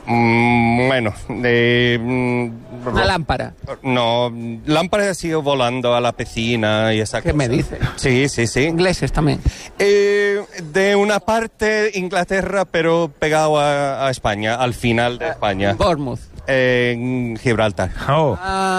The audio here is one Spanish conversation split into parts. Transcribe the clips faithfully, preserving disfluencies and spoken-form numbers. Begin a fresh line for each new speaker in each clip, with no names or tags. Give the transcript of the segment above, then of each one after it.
Mm, bueno, de... Mm,
Una lámpara.
No, lámparas ha sido volando a la piscina y esa
¿Qué
cosa.
me dice?
Sí, sí, sí.
Ingleses también.
Eh, de una parte Inglaterra, pero pegado a, a España, al final de España.
Bournemouth.
En Gibraltar.
Oh.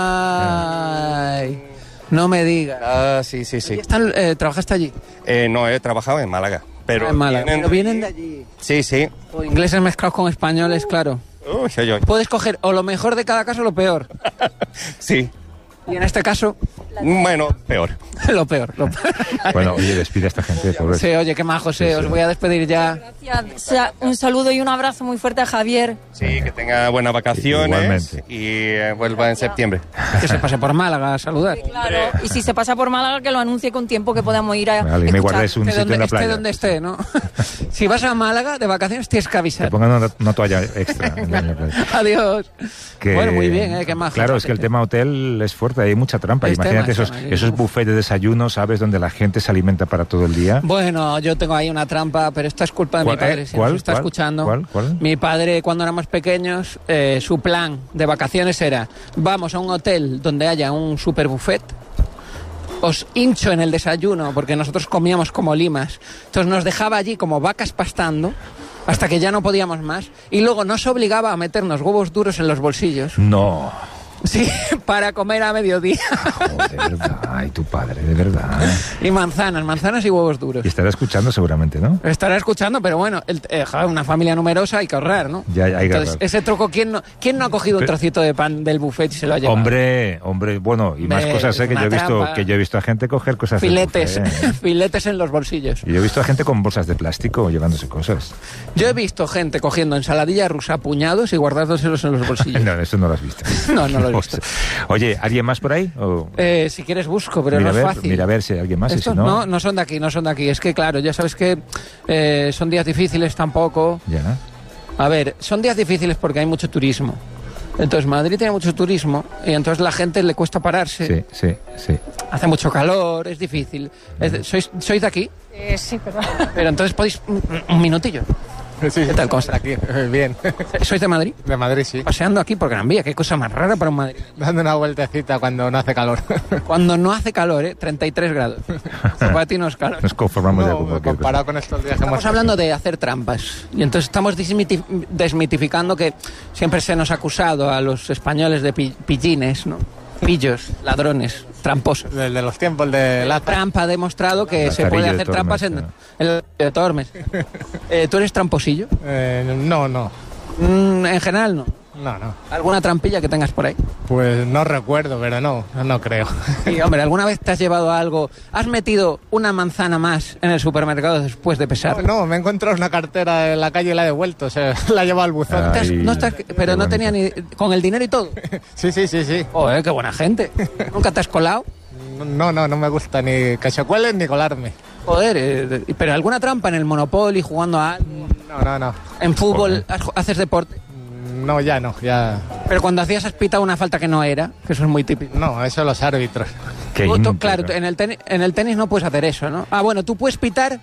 Ay, no me digas.
Ah, sí, sí, sí.
¿Están, eh, ¿Trabajaste allí?
Eh, no, he trabajado en Málaga. Pero
Ah, en Málaga.
vienen,
Pero vienen de allí.
Sí, sí.
O ingleses mezclados con españoles, claro.
Uy, uy, uy.
Puedes coger o lo mejor de cada caso o lo peor.
Sí.
Y en este caso,
Bueno, peor.
lo peor. Lo peor.
Bueno, oye, despide a esta gente, pobre.
Sí, oye, qué más, José.
Sí, sí.
Os voy a despedir ya.
Gracias. O sea, un saludo y un abrazo muy fuerte a Javier.
Sí, que tenga buenas vacaciones.
Igualmente.
Y eh, vuelva en septiembre.
Que se pase por Málaga a saludar.
Claro. Y si se pasa por Málaga, que lo anuncie con tiempo que podamos ir a
Vale, y me
escuchar.
guardes un
Esté
sitio
donde,
en la
esté
playa.
donde esté, ¿no? Si vas a Málaga de vacaciones, tienes que
Te
avisar.
pongan una, una toalla extra en la playa.
Adiós.
Que-
Bueno, muy bien, ¿eh? Qué majo.
Claro, es que el tema hotel es fuerte, hay mucha trampa.
Es
Imagínate
tema,
esos,
es tema,
esos
uf.
buffets de desayuno, ¿sabes? Donde la gente se alimenta para todo el día.
Bueno, yo tengo ahí una trampa, pero esta es culpa de mi
¿Cuál,
padre,
eh?
si
¿Cuál?
nos está
¿Cuál?
escuchando.
¿Cuál? ¿Cuál?
Mi padre, cuando éramos pequeños, eh, su plan de vacaciones era: vamos a un hotel donde haya un super buffet, os hincho en el desayuno, porque nosotros comíamos como limas. Entonces nos dejaba allí como vacas pastando, hasta que ya no podíamos más, y luego nos obligaba a meternos huevos duros en los bolsillos.
No.
Sí, para comer a mediodía.
Joder, ay, tu padre, de verdad.
Y manzanas, manzanas y huevos duros.
Y estará escuchando seguramente, ¿no?
Estará escuchando, pero bueno, el, eh, joder, una familia numerosa hay que ahorrar, ¿no?
Ya, ya hay que
Entonces,
ahorrar.
ese troco, ¿quién no, ¿quién no ha cogido un
Pero-
trocito de pan del buffet y se lo ha llevado?
Hombre, hombre, bueno, y más
Hombre,
cosas, ¿eh?
es
Que yo
una
he visto,
trampa.
que yo he visto a gente coger cosas del
Filetes,
buffet, ¿eh?
filetes en los bolsillos.
Y yo he visto a gente con bolsas de plástico llevándose cosas.
Yo he visto gente cogiendo ensaladilla rusa a puñados y guardándoselos en los bolsillos.
No, eso no lo has visto.
No, no lo he visto.
Oye, ¿alguien más por ahí? O-
Eh, si quieres busco, pero
mira,
no
a
es
ver,
fácil.
mira a ver si hay alguien más. Y
Estos
si no,
no, no son de aquí, no son de aquí. Es que claro, ya sabes que eh, son días difíciles tampoco.
ya.
A ver, son días difíciles porque hay mucho turismo. Entonces Madrid tiene mucho turismo y entonces la gente le cuesta pararse.
Sí, sí, sí.
Hace mucho calor, es difícil. Es de- ¿sois, ¿Sois de aquí?
Eh, sí, perdón.
Pero entonces podéis... Un, un minutillo.
Sí,
¿Qué tal? ¿Cómo está?
aquí? Eh, Bien.
¿Sois de Madrid?
De Madrid, sí.
Paseando aquí por Gran Vía, qué cosa más rara para un Madrid.
Dando una vueltecita cuando no hace calor.
Cuando no hace calor, ¿eh? treinta y tres grados. Eso para ti no es calor.
Nos conformamos ya con
No,
cualquier cosa.
comparado con estos días que hemos
Estamos hablando de hacer trampas. Y entonces estamos desmiti- desmitificando que siempre se nos ha acusado a los españoles de pi- pillines, ¿no? Pillos, ladrones, tramposos.
de, de los tiempos de la
Trampa ha demostrado que se
Lazarillo
puede
de
hacer
Tormes,
trampas en,
¿no?
en el de Tormes. Eh, ¿Tú eres tramposillo?
Eh, no, no.
Mm, en general, no.
No, no.
¿Alguna trampilla que tengas por ahí?
Pues no recuerdo, pero no, no creo.
Sí, hombre, ¿alguna vez te has llevado algo? ¿Has metido una manzana más en el supermercado después de pesar?
No, no, me he encontrado una cartera en la calle y la he devuelto, o sea, la he llevado al buzón.
Ah.
¿Te has-
Ay,
no estás-
qué
pero no
bonito.
tenía ni... con el dinero y todo.
Sí, sí, sí, sí.
Joder, qué buena gente. ¿Nunca te has colado?
No, no, no me gusta ni que se cuelen ni colarme.
Joder, eh, pero ¿alguna trampa en el Monopoly, jugando a algo?
No, no, no.
En fútbol, has- haces deporte?
No, ya no, ya...
Pero cuando hacías has pitado una falta que no era, que eso es muy típico.
No, eso los árbitros.
Qué
Tú- tú-
íntegro.
claro, en el, tenis, en el tenis no puedes hacer eso, ¿no? Ah, bueno, tú puedes pitar,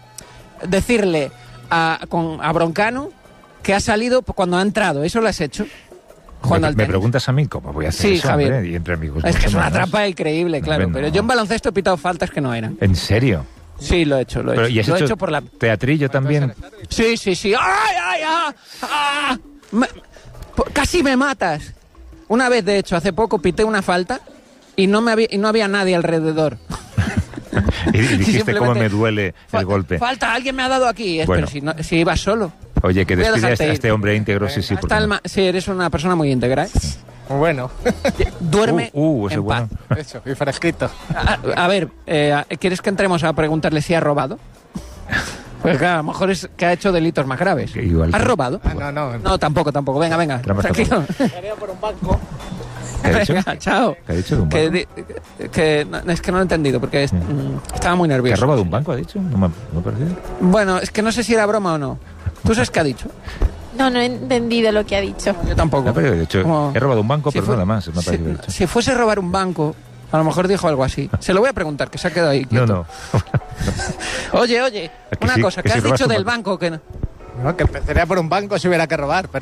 decirle a, con, a Broncano que ha salido cuando ha entrado. ¿Eso lo has hecho? Jugando
Me,
al
me
tenis.
preguntas a mí cómo voy a hacer
Sí,
eso,
Javier.
hombre? Y entre amigos.
Es que
mucho
es una
menos.
trampa increíble, claro.
Hombre,
Pero
no.
yo en baloncesto he pitado faltas que no eran.
¿En serio?
Sí, lo he hecho, lo he
Pero,
hecho.
¿y has
Lo he
hecho
hecho por la...
teatrillo también?
Sí, sí, sí. ¡Ay, ay, ay! ¡Ah! Me- po- Casi me matas. Una vez, de hecho, hace poco pité una falta y no, me había, y no había nadie alrededor.
Y dijiste
simplemente-
cómo me duele
Fa-
el golpe.
Falta, alguien me ha dado aquí. Es,
Bueno.
Pero si, no- si ibas solo.
Oye, que
Voy a
despide a
dejarte
este, a
ir.
este hombre íntegro, sí, sí.
Hasta
porque
el
no.
ma- sí, eres una persona muy íntegra. ¿eh?
Bueno,
Duerme
Uh, uh, ese
en paz.
bueno.
eso, y fresquito.
A, a ver, eh, ¿quieres que entremos a preguntarle si ha robado? Pues claro, a lo mejor es que ha hecho delitos más graves.
Que igual-
¿Has robado?
Ah, no, no.
No, tampoco, tampoco. Venga, venga.
Trampas
Tranquilo.
por un banco.
¿Qué ha dicho?
Venga, chao.
¿Qué ha dicho de un
Que,
banco?
di- que no, es que no lo he entendido porque es- mm, estaba muy
¿Que ha
nervioso.
robado un banco, ha dicho? No me, no me ha parecido.
Bueno, es que no sé si era broma o no. ¿Tú sabes qué ha dicho?
No, no he entendido lo que ha dicho.
Yo tampoco.
No, pero he dicho,
Como-
he robado un banco,
si
pero
fue-
nada más. Me ha
si,
parecido dicho.
si fuese robar un banco, a lo mejor dijo algo así. Se lo voy a preguntar, que se ha quedado ahí
No,
quieto.
no.
Oye, oye,
Que
una
sí,
cosa,
que
¿qué
si
has
robas
dicho
un
del
banco.
banco? Que no-
No, que empezaría por un banco si hubiera que robar, pero